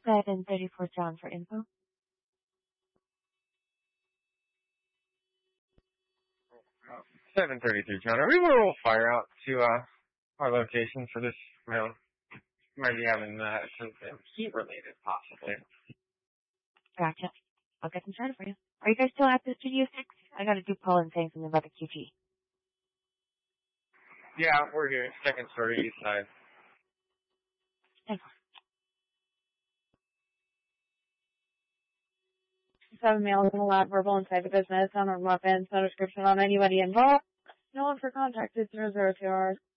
734 John for info. 733 John. Are we able to roll fire out to our location for this? Well, might be having something heat related, possibly. Gotcha. I'll get them started for you. Are you guys still at the Studio 6? I gotta do Colin saying something about the QG. Yeah, we're here. Second story, east side. Thanks. 7 males in a lab, verbal inside the business, on weapons, no description on anybody involved. No one for contact is 002 hours.